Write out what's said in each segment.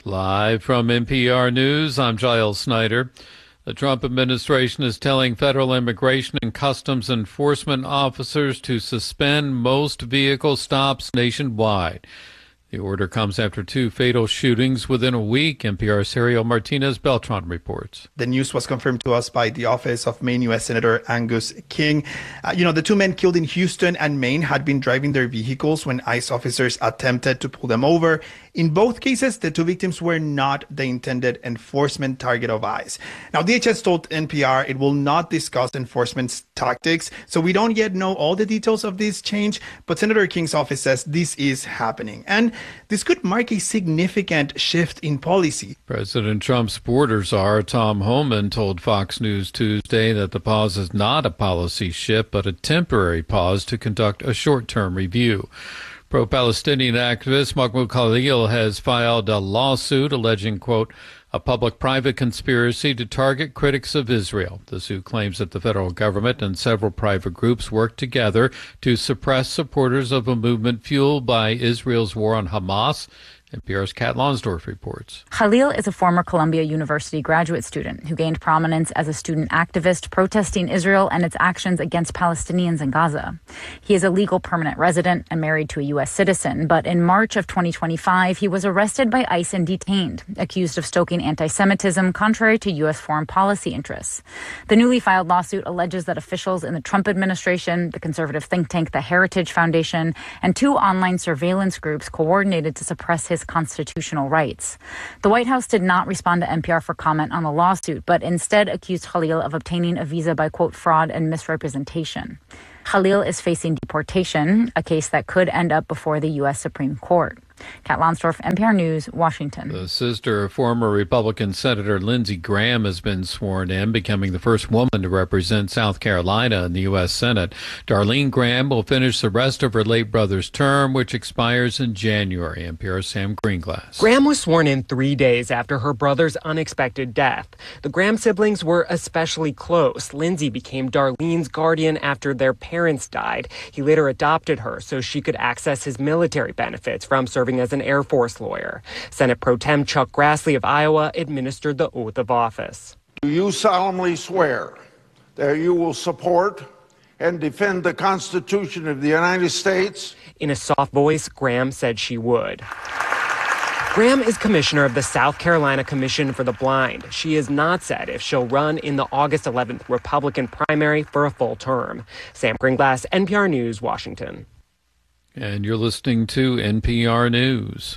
Live from NPR News, I'm Giles Snyder. The Trump administration is telling federal immigration and customs enforcement officers to suspend most vehicle stops nationwide. The order comes after two fatal shootings within a week. NPR's Serial Martinez Beltran reports. The news was confirmed to us by the office of Maine U.S. Senator Angus King. The two men killed in Houston and Maine had been driving their vehicles when ICE officers attempted to pull them over. In both cases, the two victims were not the intended enforcement target of ICE. Now, DHS told NPR it will not discuss enforcement tactics, so we don't yet know all the details of this change, but Senator King's office says this is happening. And this could mark a significant shift in policy. President Trump's border czar, Tom Homan, told Fox News Tuesday that the pause is not a policy shift, but a temporary pause to conduct a short-term review. Pro-Palestinian activist Mahmoud Khalil has filed a lawsuit alleging, quote, a public-private conspiracy to target critics of Israel. The suit claims that the federal government and several private groups worked together to suppress supporters of a movement fueled by Israel's war on Hamas. NPR's Kat Lonsdorf reports. Khalil is a former Columbia University graduate student who gained prominence as a student activist protesting Israel and its actions against Palestinians in Gaza. He is a legal permanent resident and married to a U.S. citizen, but in March of 2025, he was arrested by ICE and detained, accused of stoking anti-Semitism contrary to U.S. foreign policy interests. The newly filed lawsuit alleges that officials in the Trump administration, the conservative think tank The Heritage Foundation, and two online surveillance groups coordinated to suppress his constitutional rights. The White House did not respond to NPR for comment on the lawsuit, but instead accused Khalil of obtaining a visa by, quote, fraud and misrepresentation. Khalil is facing deportation, a case that could end up before the U.S. Supreme Court. Kat Lonsdorf, NPR News, Washington. The sister of former Republican Senator Lindsey Graham has been sworn in, becoming the first woman to represent South Carolina in the U.S. Senate. Darlene Graham will finish the rest of her late brother's term, which expires in January. NPR's Sam Greenglass. Graham was sworn in 3 days after her brother's unexpected death. The Graham siblings were especially close. Lindsey became Darlene's guardian after their parents died. He later adopted her so she could access his military benefits from serving as an Air Force lawyer. Senate Pro Tem Chuck Grassley of Iowa administered the oath of office. Do you solemnly swear that you will support and defend the Constitution of the United States? In a soft voice, Graham said she would. Graham is commissioner of the South Carolina Commission for the Blind. She has not said if she'll run in the August 11th Republican primary for a full term. Sam Greenglass, NPR News, Washington. And you're listening to NPR News.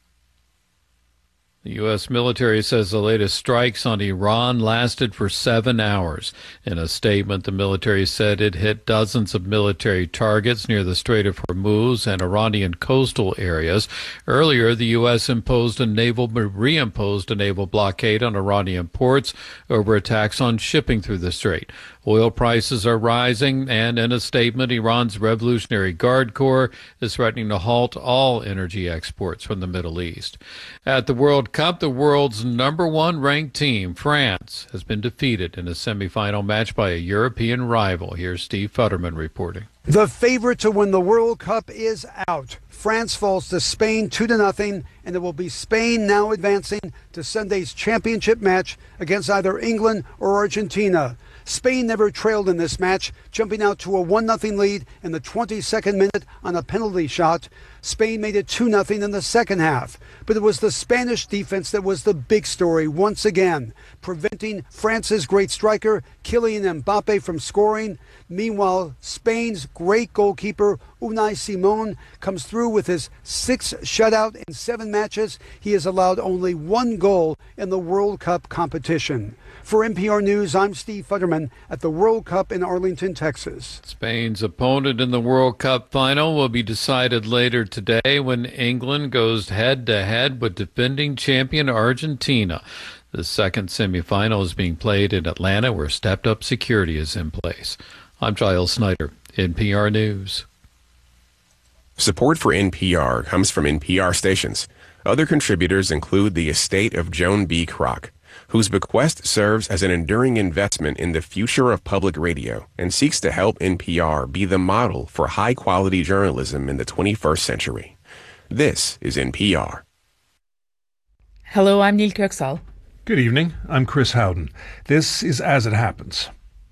The U.S. military says the latest strikes on Iran lasted for 7 hours. In a statement, the military said it hit dozens of military targets near the Strait of Hormuz and Iranian coastal areas. Earlier, the U.S. reimposed a naval blockade on Iranian ports over attacks on shipping through the strait. Oil prices are rising, and in a statement, Iran's Revolutionary Guard Corps is threatening to halt all energy exports from the Middle East. At the World Cup, the world's number one ranked team, France, has been defeated in a semifinal match by a European rival. Here's Steve Futterman reporting. The favorite to win the World Cup is out. France falls to Spain 2-0, and it will be Spain now advancing to Sunday's championship match against either England or Argentina. Spain never trailed in this match, jumping out to a 1-0 lead in the 22nd minute on a penalty shot. Spain made it 2-0 in the second half. But it was the Spanish defense that was the big story once again, preventing France's great striker, Kylian Mbappe, from scoring. Meanwhile, Spain's great goalkeeper, Unai Simon, comes through with his 6th shutout in 7 matches. He has allowed only 1 goal in the World Cup competition. For NPR News, I'm Steve Futterman at the World Cup in Arlington, Texas. Spain's opponent in the World Cup final will be decided later today when England goes head-to-head with defending champion Argentina. The second semifinal is being played in Atlanta, where stepped-up security is in place. I'm Giles Snyder, NPR News. Support for NPR comes from NPR stations. Other contributors include the estate of Joan B. Kroc, whose bequest serves as an enduring investment in the future of public radio and seeks to help NPR be the model for high-quality journalism in the 21st century. This is NPR. Hello, I'm Neil Köksal. Good evening. I'm Chris Howden. This is As It Happens.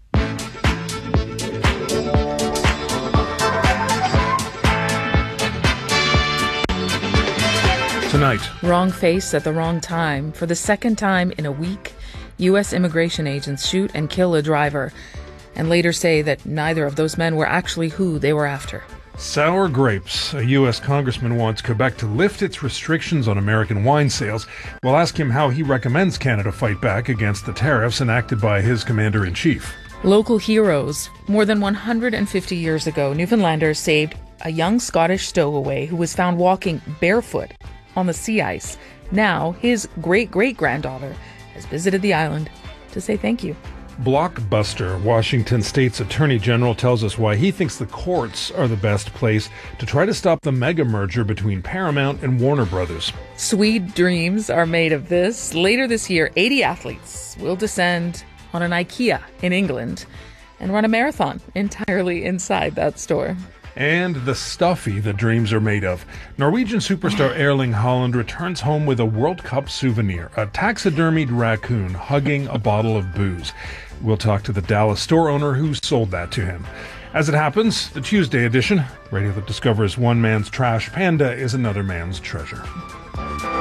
Tonight. Wrong face at the wrong time. For the second time in a week, U.S. immigration agents shoot and kill a driver and later say that neither of those men were actually who they were after. Sour grapes. A U.S. congressman wants Quebec to lift its restrictions on American wine sales. We'll ask him how he recommends Canada fight back against the tariffs enacted by his commander-in-chief. Local heroes. More than 150 years ago, Newfoundlanders saved a young Scottish stowaway who was found walking barefoot on the sea ice. Now, his great-great-granddaughter has visited the island to say thank you. Blockbuster. Washington State's Attorney General tells us why he thinks the courts are the best place to try to stop the mega merger between Paramount and Warner Brothers. Sweet dreams are made of this. Later this year, 80 athletes will descend on an IKEA in England and run a marathon entirely inside that store. And the stuffy that dreams are made of. Norwegian superstar Erling Haaland returns home with a World Cup souvenir, a taxidermied raccoon hugging a bottle of booze. We'll talk to the Dallas store owner who sold that to him. As it happens, the Tuesday edition, radio that discovers one man's trash panda is another man's treasure.